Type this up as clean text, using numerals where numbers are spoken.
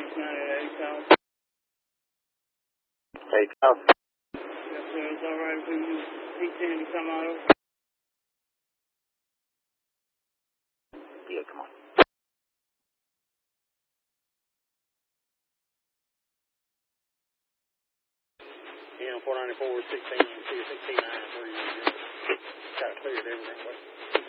698 South. Hey, South. Yes, sir. It's all right if we use P10 to come out of? Yeah, come on. Yeah, 494, 16, 16, 9, 3. Got it cleared everything.